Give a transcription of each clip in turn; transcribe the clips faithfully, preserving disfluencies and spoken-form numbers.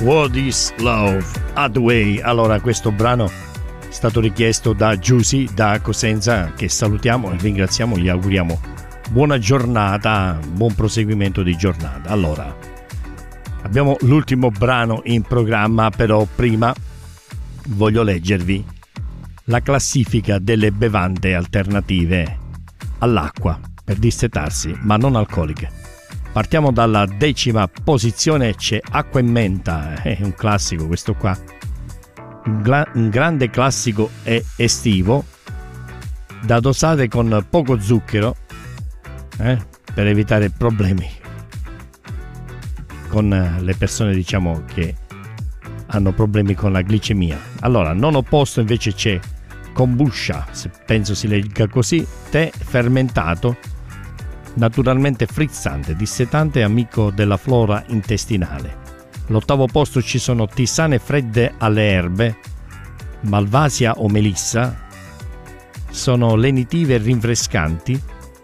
What is Love, Hathaway. Allora, questo brano è stato richiesto da Giusy da Cosenza, che salutiamo e ringraziamo, gli auguriamo buona giornata, buon proseguimento di giornata. Allora, abbiamo l'ultimo brano in programma, però prima voglio leggervi la classifica delle bevande alternative all'acqua per dissetarsi, ma non alcoliche. Partiamo dalla decima posizione, c'è acqua e menta, è un classico questo qua, un, gla- un grande classico è estivo, da dosare con poco zucchero, eh, per evitare problemi con le persone, diciamo, che hanno problemi con la glicemia. Allora, nono posto invece c'è kombucha, se penso si legga così, tè fermentato, naturalmente frizzante, dissetante e amico della flora intestinale. All'ottavo posto ci sono tisane fredde alle erbe, malvasia o melissa, sono lenitive e rinfrescanti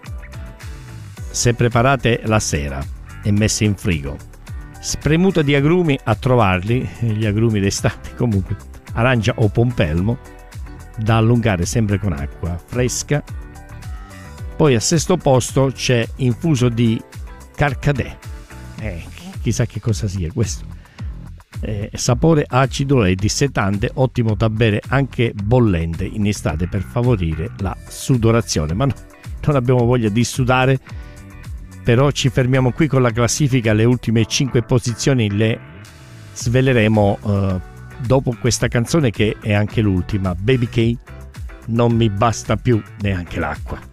se preparate la sera e messe in frigo. Spremuta di agrumi, a trovarli, gli agrumi d'estate comunque, arancia o pompelmo, da allungare sempre con acqua fresca. Poi al sesto posto c'è infuso di carcadè, eh, chissà che cosa sia questo, eh, sapore acido e dissetante, ottimo da bere anche bollente in estate per favorire la sudorazione. Ma no, non abbiamo voglia di sudare, però ci fermiamo qui con la classifica. Le ultime cinque posizioni le sveleremo eh, dopo questa canzone, che è anche l'ultima, Baby K, non mi basta più neanche l'acqua.